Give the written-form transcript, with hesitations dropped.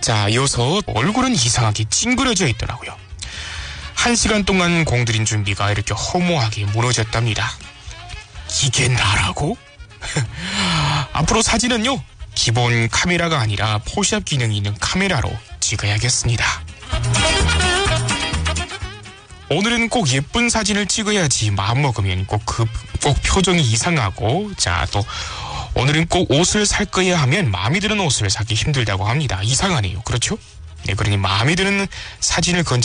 자, 이어서 얼굴은 이상하게 찡그려져 있더라고요. 1시간 동안 공들인 준비가 이렇게 허무하게 무너졌답니다. 이게 나라고? 앞으로 사진은요, 기본 카메라가 아니라 포샵 기능이 있는 카메라로 찍어야겠습니다. 오늘은 꼭 예쁜 사진을 찍어야지 마음먹으면 꼭 표정이 이상하고, 자, 또 오늘은 꼭 옷을 살 거야 하면 마음에 드는 옷을 사기 힘들다고 합니다. 이상하네요. 그렇죠? 네, 그러니 마음에 드는 사진을